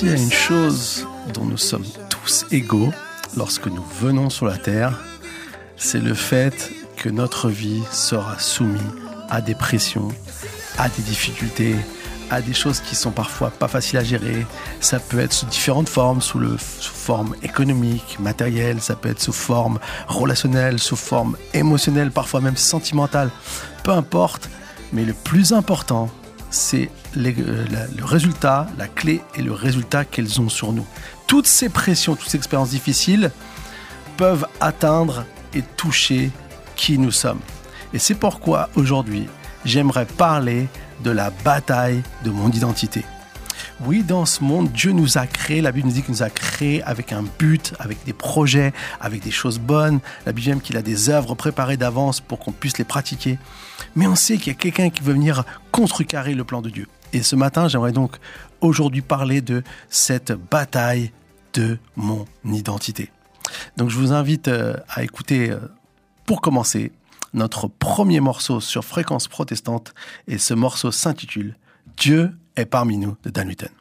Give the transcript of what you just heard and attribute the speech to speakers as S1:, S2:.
S1: Il y a une chose dont nous sommes tous égaux lorsque nous venons sur la terre, c'est le fait que notre vie sera soumise à des pressions, à des difficultés, à des choses qui sont parfois pas faciles à gérer. Ça peut être sous différentes formes, sous forme économique, matérielle, ça peut être sous forme relationnelle, sous forme émotionnelle, parfois même sentimentale. Peu importe, mais le plus important, c'est le résultat, la clé et le résultat qu'elles ont sur nous. Toutes ces pressions, toutes ces expériences difficiles peuvent atteindre et toucher qui nous sommes. Et c'est pourquoi aujourd'hui, j'aimerais parler de la bataille de mon identité. Oui, dans ce monde, Dieu nous a créés, la Bible nous dit qu'il nous a créés avec un but, avec des projets, avec des choses bonnes. La Bible dit même qu'il a des œuvres préparées d'avance pour qu'on puisse les pratiquer. Mais on sait qu'il y a quelqu'un qui veut venir contrecarrer le plan de Dieu. Et ce matin, j'aimerais donc aujourd'hui parler de cette bataille de mon identité. Donc je vous invite à écouter, pour commencer, notre premier morceau sur Fréquence Protestante, et ce morceau s'intitule « Dieu est parmi nous » de Dan Lutten.